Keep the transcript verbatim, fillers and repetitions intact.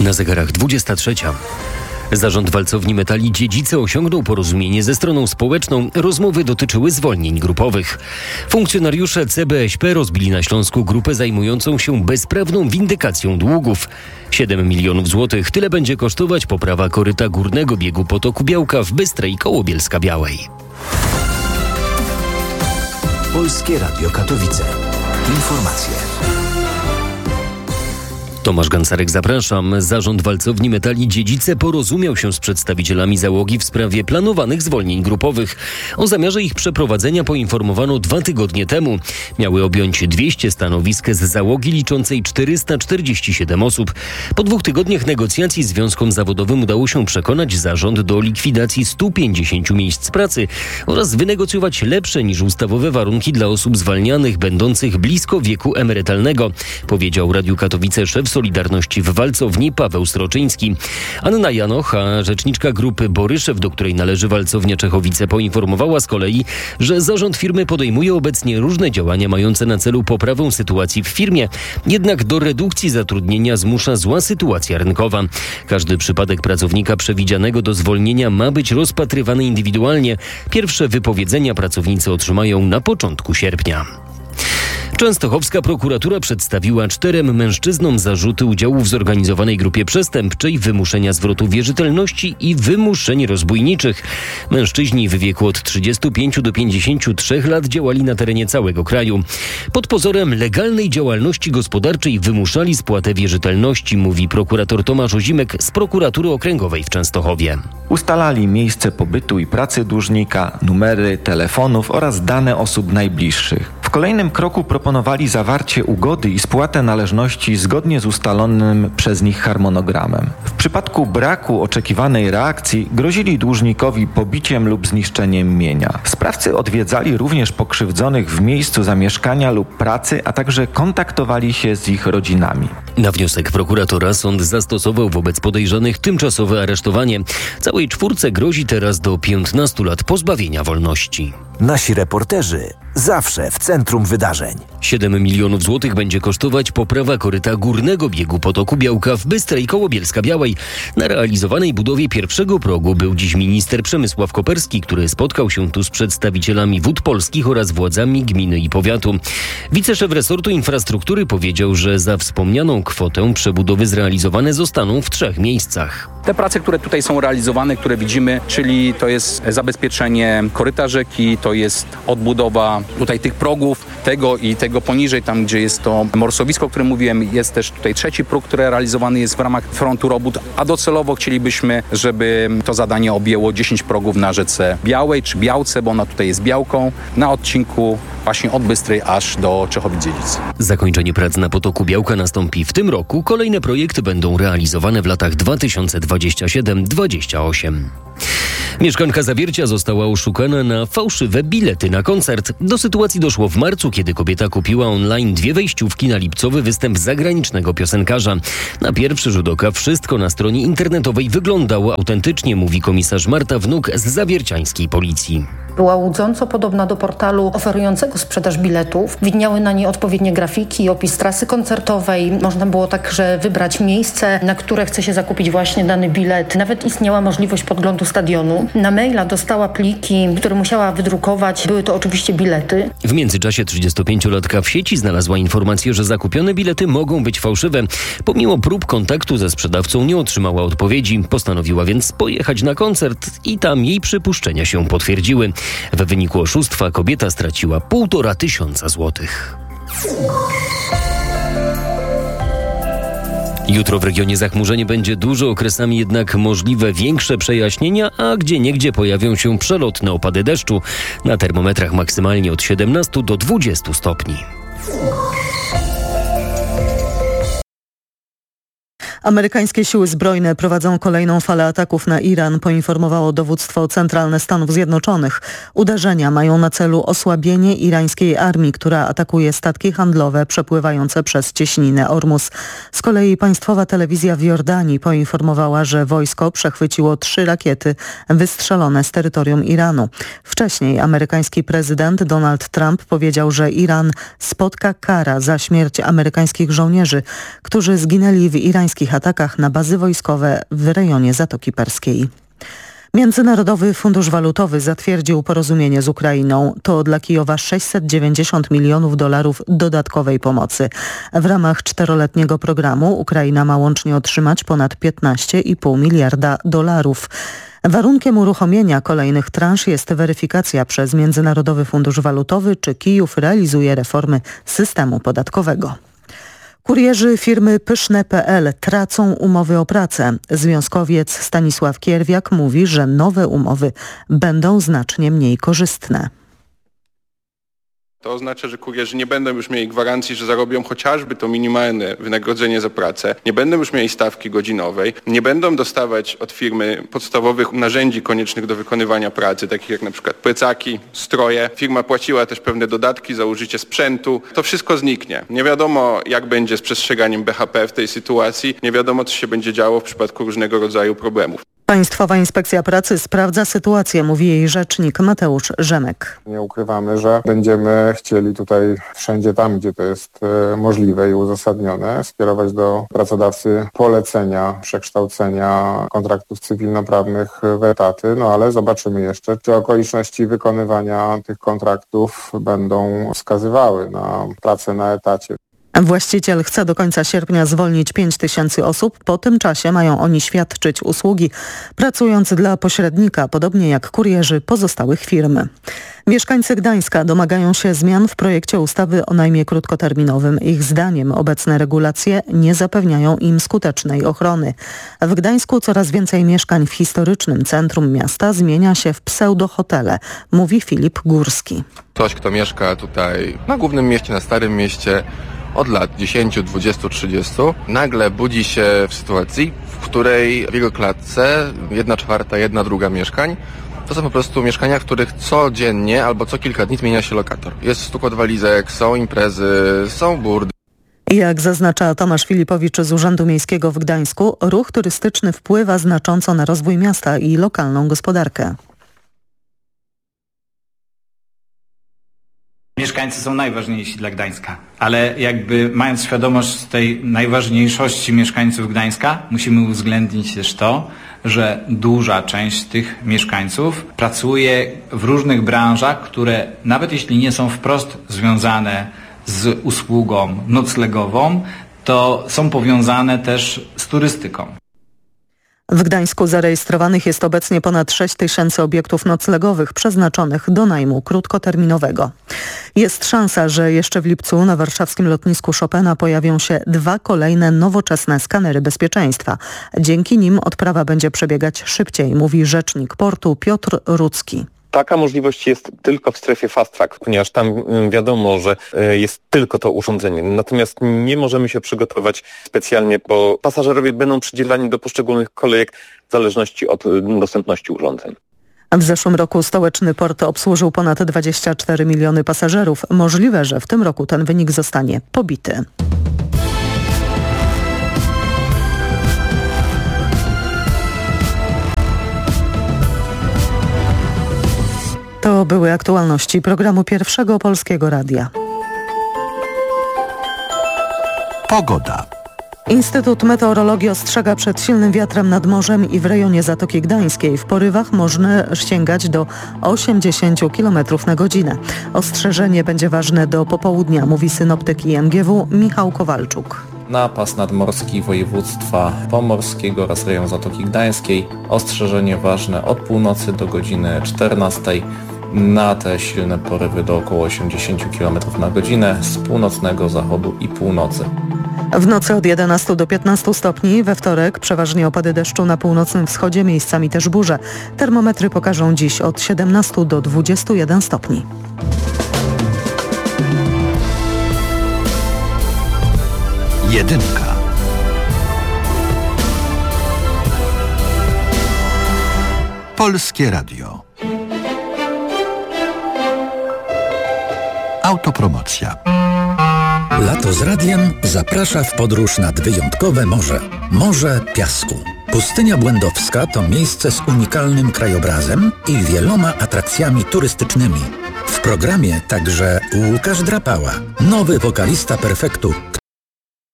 Na zegarach dwudziesta trzecia. Zarząd Walcowni Metali Dziedzice osiągnął porozumienie ze stroną społeczną. Rozmowy dotyczyły zwolnień grupowych. Funkcjonariusze C B S P rozbili na Śląsku grupę zajmującą się bezprawną windykacją długów. siedem milionów złotych. Tyle będzie kosztować poprawa koryta górnego biegu potoku Białka w Bystrej koło Bielska-Białej. Polskie Radio Katowice. Informacje. Tomasz Gancarek, zapraszam. Zarząd Walcowni Metali Dziedzice porozumiał się z przedstawicielami załogi w sprawie planowanych zwolnień grupowych. O zamiarze ich przeprowadzenia poinformowano dwa tygodnie temu. Miały objąć dwieście stanowisk z załogi liczącej czterysta czterdzieści siedem osób. Po dwóch tygodniach negocjacji związkom zawodowym udało się przekonać zarząd do likwidacji stu pięćdziesięciu miejsc pracy oraz wynegocjować lepsze niż ustawowe warunki dla osób zwalnianych będących blisko wieku emerytalnego, powiedział Radiu Katowice szef Solidarności w Walcowni Paweł Sroczyński. Anna Janoch, a rzeczniczka grupy Boryszew, do której należy Walcownia Czechowice, poinformowała z kolei, że zarząd firmy podejmuje obecnie różne działania mające na celu poprawę sytuacji w firmie, jednak do redukcji zatrudnienia zmusza zła sytuacja rynkowa. Każdy przypadek pracownika przewidzianego do zwolnienia ma być rozpatrywany indywidualnie. Pierwsze wypowiedzenia pracownicy otrzymają na początku sierpnia. Częstochowska prokuratura przedstawiła czterem mężczyznom zarzuty udziału w zorganizowanej grupie przestępczej, wymuszenia zwrotu wierzytelności i wymuszeń rozbójniczych. Mężczyźni w wieku od trzydziestu pięciu do pięćdziesięciu trzech lat działali na terenie całego kraju. Pod pozorem legalnej działalności gospodarczej wymuszali spłatę wierzytelności, mówi prokurator Tomasz Ozimek z prokuratury okręgowej w Częstochowie. Ustalali miejsce pobytu i pracy dłużnika, numery telefonów oraz dane osób najbliższych. W kolejnym kroku proponowali zawarcie ugody i spłatę należności zgodnie z ustalonym przez nich harmonogramem. W przypadku braku oczekiwanej reakcji grozili dłużnikowi pobiciem lub zniszczeniem mienia. Sprawcy odwiedzali również pokrzywdzonych w miejscu zamieszkania lub pracy, a także kontaktowali się z ich rodzinami. Na wniosek prokuratora sąd zastosował wobec podejrzanych tymczasowe aresztowanie. Całej czwórce grozi teraz do piętnastu lat pozbawienia wolności. Nasi reporterzy zawsze w centrum wydarzeń. siedem milionów złotych będzie kosztować poprawa koryta górnego biegu potoku Białka w Bystrej koło Bielska-Białej. Na realizowanej budowie pierwszego progu był dziś minister Przemysław Koperski, który spotkał się tu z przedstawicielami Wód Polskich oraz władzami gminy i powiatu. Wiceszef resortu infrastruktury powiedział, że za wspomnianą kwotę przebudowy zrealizowane zostaną w trzech miejscach. Te prace, które tutaj są realizowane, które widzimy, czyli to jest zabezpieczenie koryta rzeki, to jest odbudowa tutaj tych progów, tego i tego poniżej, tam gdzie jest to morsowisko, o którym mówiłem, jest też tutaj trzeci próg, który realizowany jest w ramach frontu robót, a docelowo chcielibyśmy, żeby to zadanie objęło dziesięć progów na rzece Białej czy Białce, bo ona tutaj jest Białką, na odcinku właśnie od Bystrej aż do Czechowic-Dziedzic. Zakończenie prac na potoku Białka nastąpi w tym roku. Kolejne projekty będą realizowane w latach dwa tysiące dwudziestym siódmym do dwudziestego ósmego. Mieszkanka Zawiercia została oszukana na fałszywe bilety na koncert. Do sytuacji doszło w marcu, kiedy kobieta kupiła online dwie wejściówki na lipcowy występ zagranicznego piosenkarza. Na pierwszy rzut oka wszystko na stronie internetowej wyglądało autentycznie, mówi komisarz Marta Wnuk z zawierciańskiej policji. Była łudząco podobna do portalu oferującego sprzedaż biletów. Widniały na niej odpowiednie grafiki, opis trasy koncertowej. Można było także wybrać miejsce, na które chce się zakupić właśnie dany bilet. Nawet istniała możliwość podglądu stadionu. Na maila dostała pliki, które musiała wydrukować. Były to oczywiście bilety. W międzyczasie trzydziestopięciolatka w sieci znalazła informację, że zakupione bilety mogą być fałszywe. Pomimo prób kontaktu ze sprzedawcą nie otrzymała odpowiedzi. Postanowiła więc pojechać na koncert i tam jej przypuszczenia się potwierdziły. W wyniku oszustwa kobieta straciła półtora tysiąca złotych. Jutro w regionie zachmurzenie będzie duże, okresami jednak możliwe większe przejaśnienia, a gdzieniegdzie pojawią się przelotne opady deszczu. Na termometrach maksymalnie od siedemnastu do dwudziestu stopni. Amerykańskie siły zbrojne prowadzą kolejną falę ataków na Iran, poinformowało dowództwo centralne Stanów Zjednoczonych. Uderzenia mają na celu osłabienie irańskiej armii, która atakuje statki handlowe przepływające przez cieśninę Ormus. Z kolei państwowa telewizja w Jordanii poinformowała, że wojsko przechwyciło trzy rakiety wystrzelone z terytorium Iranu. Wcześniej amerykański prezydent Donald Trump powiedział, że Iran spotka kara za śmierć amerykańskich żołnierzy, którzy zginęli w irańskich rosyjskich atakach na bazy wojskowe w rejonie Zatoki Perskiej. Międzynarodowy Fundusz Walutowy zatwierdził porozumienie z Ukrainą. To dla Kijowa sześćset dziewięćdziesiąt milionów dolarów dodatkowej pomocy. W ramach czteroletniego programu Ukraina ma łącznie otrzymać ponad piętnaście i pół miliarda dolarów. Warunkiem uruchomienia kolejnych transz jest weryfikacja przez Międzynarodowy Fundusz Walutowy, czy Kijów realizuje reformy systemu podatkowego. Kurierzy firmy pyszne kropka pe el tracą umowy o pracę. Związkowiec Stanisław Kierwiak mówi, że nowe umowy będą znacznie mniej korzystne. To oznacza, że kurierzy nie będą już mieli gwarancji, że zarobią chociażby to minimalne wynagrodzenie za pracę, nie będą już mieli stawki godzinowej, nie będą dostawać od firmy podstawowych narzędzi koniecznych do wykonywania pracy, takich jak na przykład plecaki, stroje. Firma płaciła też pewne dodatki za użycie sprzętu. To wszystko zniknie. Nie wiadomo, jak będzie z przestrzeganiem be ha pe w tej sytuacji, nie wiadomo, co się będzie działo w przypadku różnego rodzaju problemów. Państwowa Inspekcja Pracy sprawdza sytuację, mówi jej rzecznik Mateusz Rzemek. Nie ukrywamy, że będziemy chcieli tutaj wszędzie tam, gdzie to jest możliwe i uzasadnione, skierować do pracodawcy polecenia przekształcenia kontraktów cywilnoprawnych w etaty, no ale zobaczymy jeszcze, czy okoliczności wykonywania tych kontraktów będą wskazywały na pracę na etacie. Właściciel chce do końca sierpnia zwolnić pięć tysięcy osób. Po tym czasie mają oni świadczyć usługi, pracując dla pośrednika, podobnie jak kurierzy pozostałych firm. Mieszkańcy Gdańska domagają się zmian w projekcie ustawy o najmie krótkoterminowym. Ich zdaniem obecne regulacje nie zapewniają im skutecznej ochrony. W Gdańsku coraz więcej mieszkań w historycznym centrum miasta zmienia się w pseudohotele, mówi Filip Górski. Ktoś, kto mieszka tutaj na głównym mieście, na Starym Mieście, od lat dziesięć, dwadzieścia, trzydzieści nagle budzi się w sytuacji, w której w jego klatce jedna czwarta, jedna druga mieszkań to są po prostu mieszkania, w których codziennie albo co kilka dni zmienia się lokator. Jest stukot walizek, są imprezy, są burdy. Jak zaznacza Tomasz Filipowicz z Urzędu Miejskiego w Gdańsku, ruch turystyczny wpływa znacząco na rozwój miasta i lokalną gospodarkę. Mieszkańcy są najważniejsi dla Gdańska, ale jakby mając świadomość tej najważniejszości mieszkańców Gdańska, musimy uwzględnić też to, że duża część tych mieszkańców pracuje w różnych branżach, które nawet jeśli nie są wprost związane z usługą noclegową, to są powiązane też z turystyką. W Gdańsku zarejestrowanych jest obecnie ponad sześć tysięcy obiektów noclegowych przeznaczonych do najmu krótkoterminowego. Jest szansa, że jeszcze w lipcu na warszawskim lotnisku Chopina pojawią się dwa kolejne nowoczesne skanery bezpieczeństwa. Dzięki nim odprawa będzie przebiegać szybciej, mówi rzecznik portu Piotr Rudzki. Taka możliwość jest tylko w strefie fast track, ponieważ tam wiadomo, że jest tylko to urządzenie. Natomiast nie możemy się przygotować specjalnie, bo pasażerowie będą przydzielani do poszczególnych kolejek w zależności od dostępności urządzeń. W zeszłym roku stołeczny port obsłużył ponad dwadzieścia cztery miliony pasażerów. Możliwe, że w tym roku ten wynik zostanie pobity. To były aktualności programu Pierwszego Polskiego Radia. Pogoda. Instytut Meteorologii ostrzega przed silnym wiatrem nad morzem i w rejonie Zatoki Gdańskiej. W porywach można sięgać do osiemdziesiąt kilometrów na godzinę. Ostrzeżenie będzie ważne do popołudnia, mówi synoptyk I M G W Michał Kowalczuk. Na pas nadmorski województwa pomorskiego oraz rejon Zatoki Gdańskiej ostrzeżenie ważne od północy do godziny czternastej. Na te silne porywy do około osiemdziesiąt kilometrów na godzinę z północnego zachodu i północy. W nocy od jedenastu do piętnastu stopni, we wtorek przeważnie opady deszczu na północnym wschodzie, miejscami też burze. Termometry pokażą dziś od siedemnastu do dwudziestu jeden stopni. Jedynka. Polskie Radio. Autopromocja. Lato z radiem zaprasza w podróż nad wyjątkowe morze. Morze Piasku. Pustynia Błędowska to miejsce z unikalnym krajobrazem i wieloma atrakcjami turystycznymi. W programie także Łukasz Drapała, nowy wokalista Perfektu,